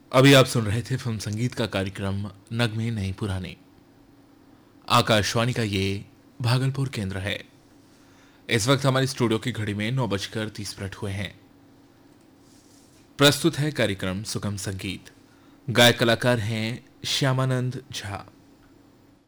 अभी आप सुन रहे थे फिल्म संगीत का कार्यक्रम नगमे नए पुराने। आकाशवाणी का ये भागलपुर केंद्र है। इस वक्त हमारी स्टूडियो की घड़ी में 9:30 हुए हैं। प्रस्तुत है कार्यक्रम सुगम संगीत। गायक कलाकार हैं श्यामानंद झा।